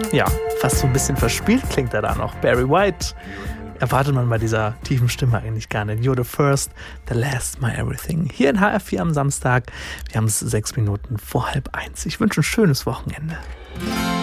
Ja, fast so ein bisschen verspielt klingt er da noch. Barry White erwartet man bei dieser tiefen Stimme eigentlich gar nicht. You're the first, the last, my everything. Hier in HR4 am Samstag. Wir haben es 6 Minuten vor 12:30. Ich wünsche ein schönes Wochenende.